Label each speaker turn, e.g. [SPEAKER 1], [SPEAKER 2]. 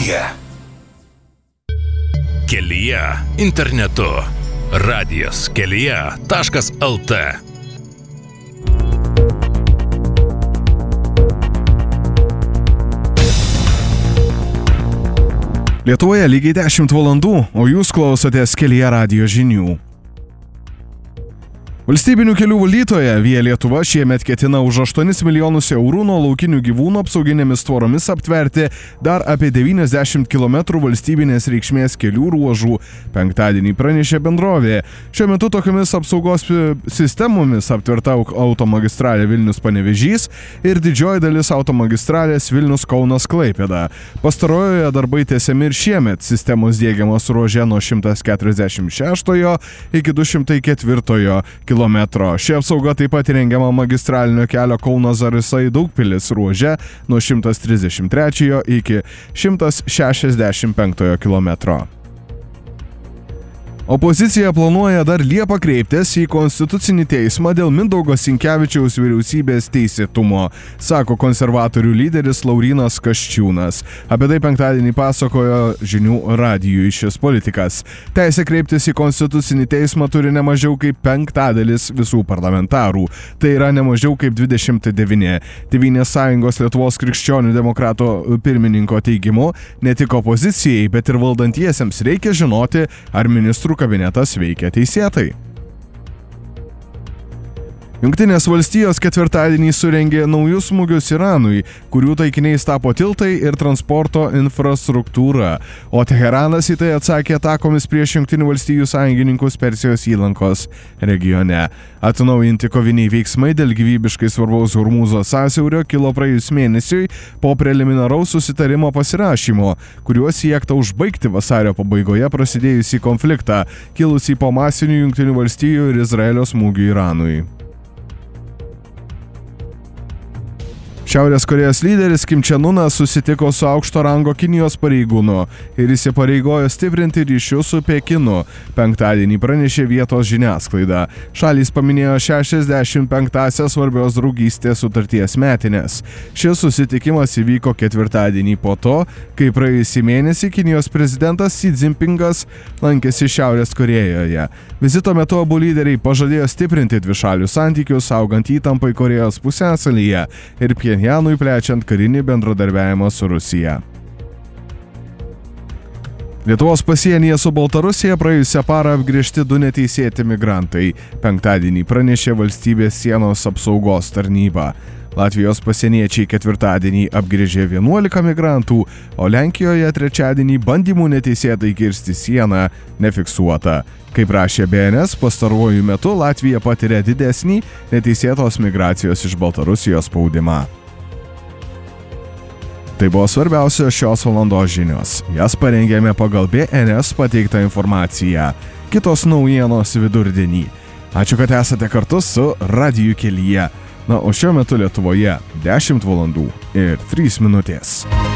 [SPEAKER 1] kelyje. Kelyje internetu. Radijas kelyje.lt.
[SPEAKER 2] Lietuvoje lygiai 10 valandų, o jūs klausotės Kelyje radijo žinių. Valstybinių kelių valdytoja Via Lietuva šiemet ketina už 8 milijonus eurų nuo laukinių gyvūnų apsauginėmis tvoromis aptverti dar apie 90 km valstybinės reikšmės kelių ruožų, penktadienį pranešė bendrovė. Šiuo metu tokiamis apsaugos sistemomis aptverta automagistralė Vilnius-Panevėžys ir didžioji dalis automagistralės Vilnius-Kaunas-Klaipėda. Pastarojoje darbai tęsiami ir šiemet, sistemos diegiamos ruože nuo 146 iki 204 kilometro. Ši apsauga taip pat įrengiama magistralinio kelio Kauno-Zarasai-Daugpilis ruože nuo 133 iki 165 kilometro. Opozicija planuoja dar Liepą kreiptis į Konstitucinį teismą dėl Mindaugo Sinkevičiaus vyriausybės teisėtumo, sako konservatorių lyderis Laurynas Kasčiūnas. Apie tai penktadienį pasakojo žinių radijui šis politikas. Teisę kreiptis į Konstitucinį teismą turi ne mažiau kaip penktadalis visų parlamentarų. Tai yra ne mažiau kaip 29. Tėvynės sąjungos Lietuvos krikščionių demokratų pirmininko teigimu, ne tik opozicijai, bet ir valdantiesiems reikia žinoti, ar ministrų kabinetas veikia teisėtai. Jungtinės valstijos ketvirtadienį surengė naujus smūgius Iranui, kurių taikiniais tapo tiltai ir transporto infrastruktūra, o Teheranas į tai atsakė atakomis prieš Jungtinių valstijų sąjungininkus Persijos įlankos regione. Atnaujinti koviniai veiksmai dėl gyvybiškai svarbaus Hormūzo sąsiaurio kilo praėjus mėnesiui po preliminaraus susitarimo pasirašymo, kuriuo siekta užbaigti vasario pabaigoje prasidėjusį konfliktą, kilusį po masinių Jungtinių valstijų ir Izraelio smūgių Iranui. Šiaurės Korėjos lyderis Kim Chen Unas susitiko su aukšto rango Kinijos pareigūnu ir įsipareigojo stiprinti ryšius su Pekinu, penktadienį pranešė vietos žiniasklaida. Šalys paminėjo 65-asias svarbios draugystės sutarties metinės. Šis susitikimas įvyko ketvirtadienį po to, kai praėjusį mėnesį Kinijos prezidentas Xi Jinpingas lankėsi Šiaurės Korėjoje. Vizito metu abu lyderiai pažadėjo stiprinti dvišalius santykius, augant įtampai Korėjos pusiasalyje ir Pchenjanui plečiant karinį bendradarbiavimą su Rusija. Lietuvos pasienyje su Baltarusija praėjusią parą apgręžti 2 neteisėti migrantai. Penktadienį pranešė valstybės sienos apsaugos tarnyba. Latvijos pasieniečiai ketvirtadienį apgręžė 11 migrantų, o Lenkijoje trečiadienį bandymų neteisėtai kirsti sieną nefiksuota. Kaip rašė BNS, pastaruoju metu Latvija patiria didesnį neteisėtos migracijos iš Baltarusijos spaudimą. Tai buvo svarbiausios šios valandos žinios. Jas parengėme pagal BNS pateiktą informaciją. Kitos naujienos vidurdienį. Ačiū, kad esate kartu su Radiju kelyje. Na, o šiuo metu Lietuvoje 10 valandų ir 3 minutės.